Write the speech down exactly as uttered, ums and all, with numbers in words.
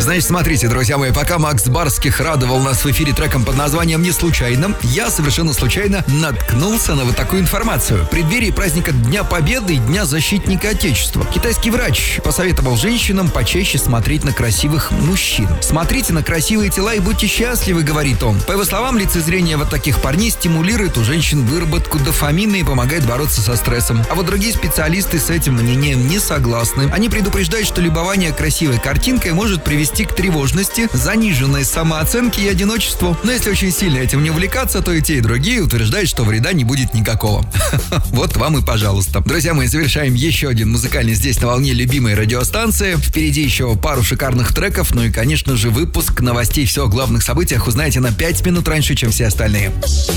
Значит, смотрите, друзья мои, пока Макс Барских радовал нас в эфире треком под названием «Не случайно», я совершенно случайно наткнулся на вот такую информацию. В преддверии праздника Дня Победы и Дня Защитника Отечества китайский врач посоветовал женщинам почаще смотреть на красивых мужчин. Смотрите на красивые тела и будьте счастливы, говорит он. По его словам, лицезрение вот таких парней стимулирует у женщин выработку дофамина и помогает бороться со стрессом. А вот другие специалисты с этим мнением не согласны. Они предупреждают, что любование красивой картинкой может привести к тревожности, заниженной самооценке и одиночеству. Но если очень сильно этим не увлекаться, то и те, и другие утверждают, что вреда не будет никакого. Вот вам и пожалуйста. Друзья мои, завершаем еще один музыкальный здесь на волне любимой радиостанции. Впереди еще пару шикарных треков, ну и, конечно же, выпуск новостей. Все о главных событиях узнаете на пять минут раньше, чем все остальные.